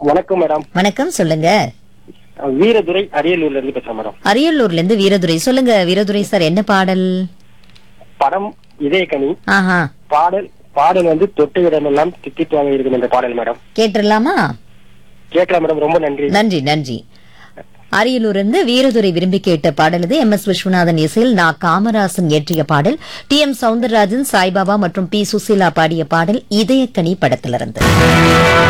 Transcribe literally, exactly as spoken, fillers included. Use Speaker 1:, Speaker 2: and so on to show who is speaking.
Speaker 1: வணக்கம் மேடம்.
Speaker 2: வணக்கம், சொல்லுங்க.
Speaker 1: வீரதுரை அரியலூர்ல இருந்து பேசுறேன் மேடம்.
Speaker 2: அரியலூர்ல இருந்து வீரதுரை. சொல்லுங்க வீரதுரை சார், என்ன பாடல்?
Speaker 1: படம் இதயக்கனி.
Speaker 2: ஆஹா,
Speaker 1: பாடல் பாடல் வந்து தொட்டு இடமெல்லாம் தித்திப்பாக இருக்கும் இந்த பாடல் மேடம்.
Speaker 2: கேட்டுடலாமா?
Speaker 1: கேட்கலாம் மேடம். ரொம்ப நன்றி.
Speaker 2: நன்றி நன்றி. அரியலூர் இருந்து வீரதுரை விரும்பி கேட்ட பாடல் இது. எம் எஸ் விஸ்வநாதன் இசையில் நா காமராசன் இயற்றிய பாடல். டி எம் சவுந்தரராஜன், சாய்பாபா மற்றும் பி சுசீலா பாடிய பாடல் இதயக்கனி படத்திலிருந்து.